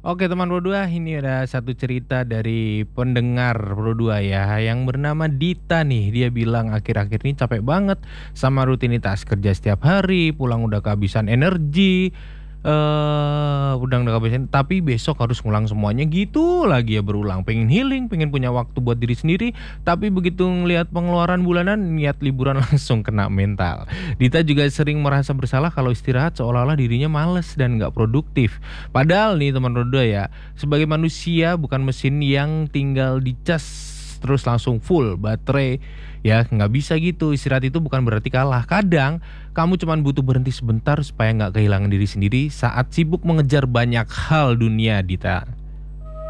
Oke teman Pro 2, ini ada satu cerita dari pendengar Pro 2 ya, yang bernama Dita nih. Dia bilang akhir-akhir ini capek banget sama rutinitas kerja setiap hari, pulang udah kehabisan energi, udah kehabisan, tapi besok harus ngulang semuanya gitu lagi ya berulang. Pengen healing, pengen punya waktu buat diri sendiri, tapi begitu ngelihat pengeluaran bulanan, niat liburan langsung kena mental. Dita juga sering merasa bersalah kalau istirahat seolah-olah dirinya males dan nggak produktif. Padahal nih teman roda ya, sebagai manusia bukan mesin yang tinggal dicas terus langsung full baterai ya, nggak bisa gitu. Istirahat itu bukan berarti kalah. Kadang kamu cuma butuh berhenti sebentar supaya nggak kehilangan diri sendiri saat sibuk mengejar banyak hal dunia, Dita.